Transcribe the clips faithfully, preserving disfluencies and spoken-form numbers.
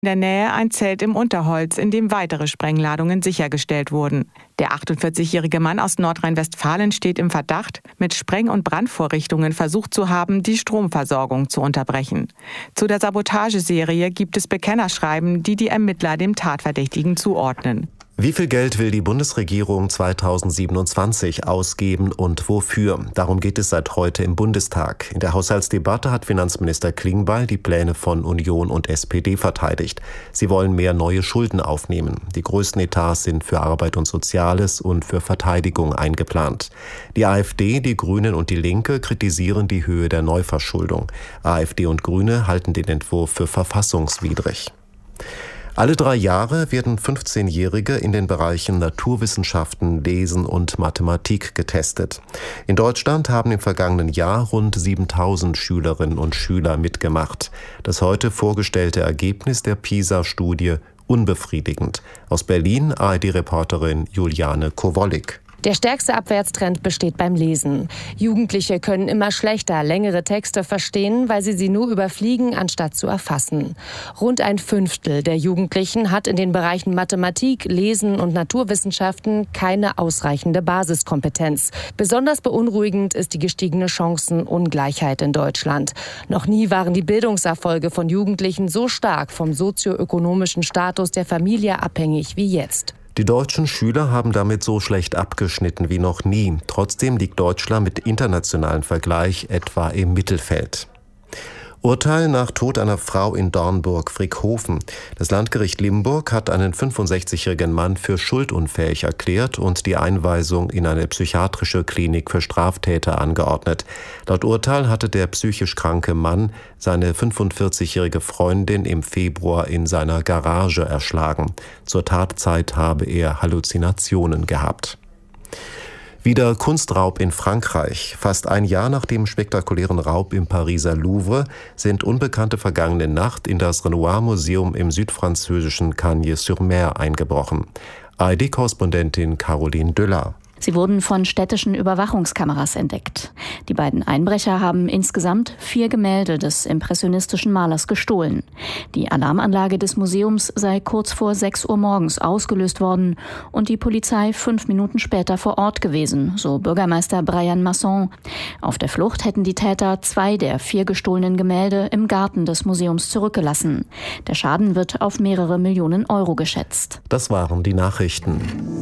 In der Nähe ein Zelt im Unterholz, in dem weitere Sprengladungen sichergestellt wurden. Der achtundvierzigjährige Mann aus Nordrhein-Westfalen steht im Verdacht, mit Spreng- und Brandvorrichtungen versucht zu haben, die Stromversorgung zu unterbrechen. Zu der Sabotageserie gibt es Bekennerschreiben, die die Ermittler dem Tatverdächtigen zuordnen. Wie viel Geld will die Bundesregierung zweitausendsiebenundzwanzig ausgeben und wofür? Darum geht es seit heute im Bundestag. In der Haushaltsdebatte hat Finanzminister Klingbeil die Pläne von Union und S P D verteidigt. Sie wollen mehr neue Schulden aufnehmen. Die größten Etats sind für Arbeit und Soziales und für Verteidigung eingeplant. Die AfD, die Grünen und die Linke kritisieren die Höhe der Neuverschuldung. AfD und Grüne halten den Entwurf für verfassungswidrig. Alle drei Jahre werden fünfzehnjährige in den Bereichen Naturwissenschaften, Lesen und Mathematik getestet. In Deutschland haben im vergangenen Jahr rund siebentausend Schülerinnen und Schüler mitgemacht. Das heute vorgestellte Ergebnis der PISA-Studie unbefriedigend. Aus Berlin A R D-Reporterin Juliane Kowollik. Der stärkste Abwärtstrend besteht beim Lesen. Jugendliche können immer schlechter längere Texte verstehen, weil sie sie nur überfliegen, anstatt zu erfassen. Rund ein Fünftel der Jugendlichen hat in den Bereichen Mathematik, Lesen und Naturwissenschaften keine ausreichende Basiskompetenz. Besonders beunruhigend ist die gestiegene Chancenungleichheit in Deutschland. Noch nie waren die Bildungserfolge von Jugendlichen so stark vom sozioökonomischen Status der Familie abhängig wie jetzt. Die deutschen Schüler haben damit so schlecht abgeschnitten wie noch nie. Trotzdem liegt Deutschland mit internationalem Vergleich etwa im Mittelfeld. Urteil nach Tod einer Frau in Dornburg-Frickhofen. Das Landgericht Limburg hat einen fünfundsechzigjährigen Mann für schuldunfähig erklärt und die Einweisung in eine psychiatrische Klinik für Straftäter angeordnet. Laut Urteil hatte der psychisch kranke Mann seine fünfundvierzigjährige Freundin im Februar in seiner Garage erschlagen. Zur Tatzeit habe er Halluzinationen gehabt. Wieder Kunstraub in Frankreich. Fast ein Jahr nach dem spektakulären Raub im Pariser Louvre sind Unbekannte vergangene Nacht in das Renoir-Museum im südfranzösischen Cagnes-sur-Mer eingebrochen. A R D-Korrespondentin Caroline Düller. Sie wurden von städtischen Überwachungskameras entdeckt. Die beiden Einbrecher haben insgesamt vier Gemälde des impressionistischen Malers gestohlen. Die Alarmanlage des Museums sei kurz vor sechs Uhr morgens ausgelöst worden und die Polizei fünf Minuten später vor Ort gewesen, so Bürgermeister Brian Masson. Auf der Flucht hätten die Täter zwei der vier gestohlenen Gemälde im Garten des Museums zurückgelassen. Der Schaden wird auf mehrere Millionen Euro geschätzt. Das waren die Nachrichten.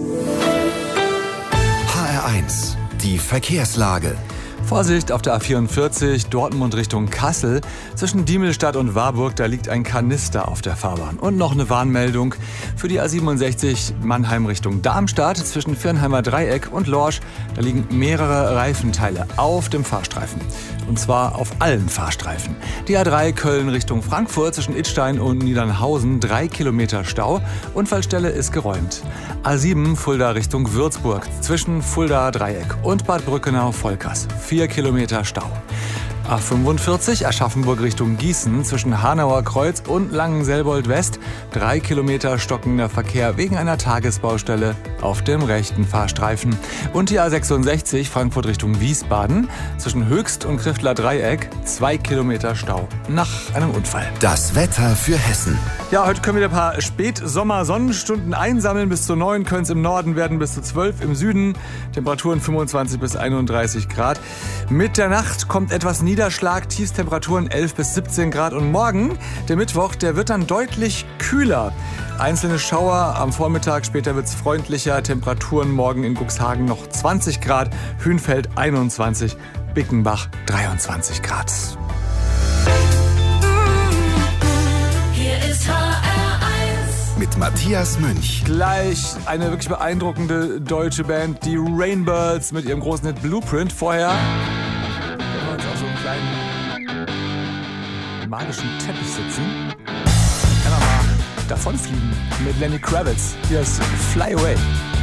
H R eins, die Verkehrslage. Vorsicht auf der A vierundvierzig, Dortmund Richtung Kassel. Zwischen Diemelstadt und Warburg, da liegt ein Kanister auf der Fahrbahn. Und noch eine Warnmeldung für die A siebenundsechzig, Mannheim Richtung Darmstadt. Zwischen Viernheimer Dreieck und Lorsch, da liegen mehrere Reifenteile auf dem Fahrstreifen. Und zwar auf allen Fahrstreifen. Die A drei Köln Richtung Frankfurt, zwischen Idstein und Niedernhausen, drei Kilometer Stau. Unfallstelle ist geräumt. A sieben Fulda Richtung Würzburg, zwischen Fulda Dreieck und Bad Brückenau-Volkers, vier Kilometer Stau. A fünfundvierzig Aschaffenburg Richtung Gießen, zwischen Hanauer Kreuz und Langenselbold West, drei Kilometer stockender Verkehr wegen einer Tagesbaustelle auf dem rechten Fahrstreifen. Und die A sechsundsechzig Frankfurt Richtung Wiesbaden, zwischen Höchst und Kriftler Dreieck, zwei Kilometer Stau nach einem Unfall. Das Wetter für Hessen. Ja, heute können wir ein paar Spätsommer-Sonnenstunden einsammeln. Bis zu neun können es im Norden werden, bis zu zwölf im Süden. Temperaturen fünfundzwanzig bis einunddreißig Grad. Mit der Nacht kommt etwas Niederschlag, Tiefstemperaturen elf bis siebzehn Grad. Und morgen, der Mittwoch, der wird dann deutlich kühler. Einzelne Schauer am Vormittag, später wird es freundlicher. Temperaturen morgen in Cuxhagen noch zwanzig Grad, Hünfeld einundzwanzig, Bickenbach dreiundzwanzig Grad. Mit Matthias Münch. Gleich eine wirklich beeindruckende deutsche Band, die Rainbirds mit ihrem großen Hit Blueprint. Vorher können wir uns auf so einen kleinen magischen Teppich sitzen. Dann können wir mal davonfliegen mit Lenny Kravitz. Hier ist Fly Away.